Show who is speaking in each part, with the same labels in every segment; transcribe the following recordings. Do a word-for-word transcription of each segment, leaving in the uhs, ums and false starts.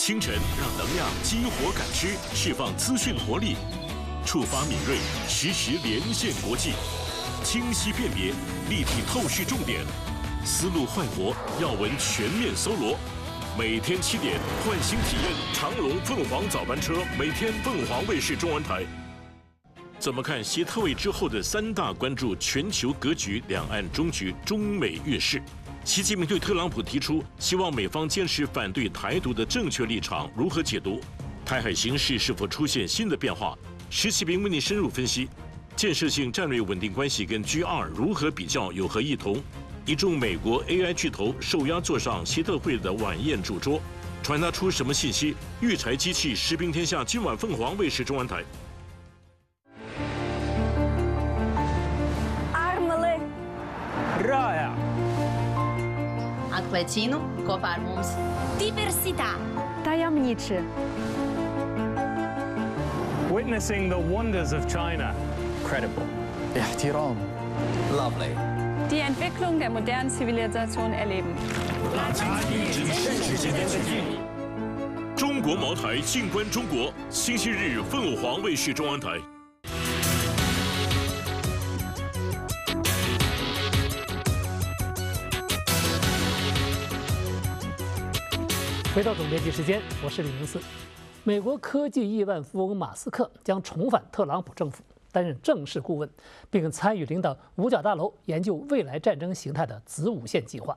Speaker 1: 清晨让能量激活感知，释放资讯活力，触发敏锐，实时连线国际，清晰辨别，立体透视重点，思路焕活，要闻全面搜罗。每天七点，唤醒体验长龙凤凰早班车，每天凤凰卫视中文台。怎么看习特会之后的三大关注：全球格局、两岸终局、中美越势。习近平对特朗普提出，希望美方坚持反对台独的正确立场，如何解读？台海形势是否出现新的变化？石启平为您深入分析，建设性战略稳定关系跟 G 二如何比较，有何异同？一众美国 A I 巨头受压坐上习特会的晚宴主桌，传达出什么信息？育才机器食兵天下，今晚凤凰卫视中文台。
Speaker 2: Armele.
Speaker 3: Rāja.
Speaker 4: Atklācīnu kopā ar mums.
Speaker 2: Diversitā. Tajemniczy.
Speaker 3: Witnessing the wonders of China. Credible.
Speaker 5: احترام.
Speaker 6: Lovely.
Speaker 2: Die Entwicklung der modernen Zivilisation erleben.
Speaker 1: 中国茅台，静观中国。星期日，凤凰卫视中文台。
Speaker 7: 回到总编辑时间，我是李明四。美国科技亿万富翁马斯克将重返特朗普政府，担任正式顾问，并参与领导五角大楼研究未来战争形态的子午线计划。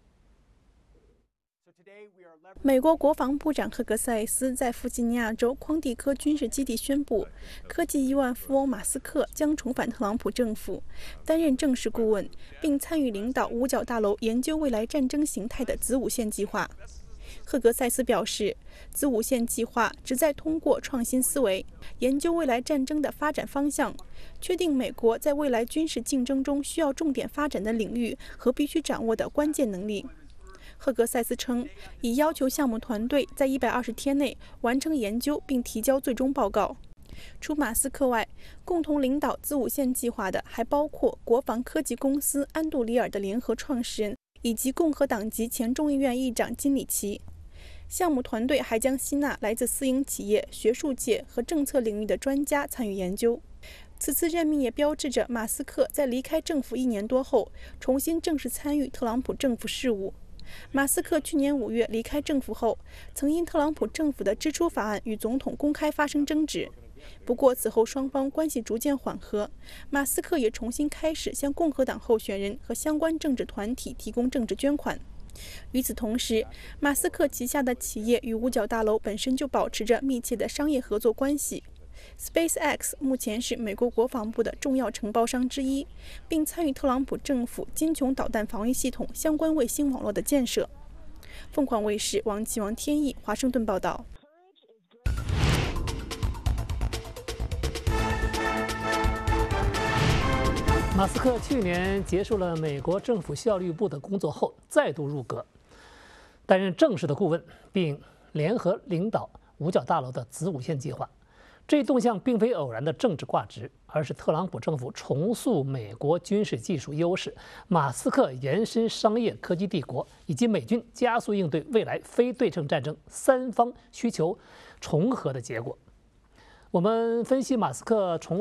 Speaker 8: 美国国防部长赫格塞斯在弗吉尼亚州匡蒂科军事基地宣布，科技亿万富翁马斯克将重返特朗普政府，担任正式顾问，并参与领导五角大楼研究未来战争形态的子午线计划。赫格塞斯表示，子午线计划旨在通过创新思维，研究未来战争的发展方向，确定美国在未来军事竞争中需要重点发展的领域和必须掌握的关键能力。赫格塞斯称，已要求项目团队在一百二十天内完成研究并提交最终报告。除马斯克外，共同领导子午线计划的还包括国防科技公司安杜里尔的联合创始人以及共和党籍前众议院议长金里奇。项目团队还将吸纳来自私营企业、学术界和政策领域的专家参与研究。此次任命也标志着马斯克在离开政府一年多后，重新正式参与特朗普政府事务。马斯克去年五月离开政府后，曾因特朗普政府的支出法案与总统公开发生争执。不过此后双方关系逐渐缓和，马斯克也重新开始向共和党候选人和相关政治团体提供政治捐款。与此同时，马斯克旗下的企业与五角大楼本身就保持着密切的商业合作关系。SpaceX 目前是美国国防部的重要承包商之一，并参与特朗普政府金琼导弹防御系统相关卫星网络的建设。凤凰卫视王继王天意华盛顿报道。
Speaker 7: 马斯克去年结束了美国政府效率部的工作后，再度入阁，担任正式的顾问，并联合领导五角大楼的子午线计划。这一动向并非偶然的政治挂职，而是特朗普政府重塑美国军事技术优势，马斯克延伸商业科技帝国，以及美军加速应对未来非对称战争三方需求重合的结果。我们分析马斯克重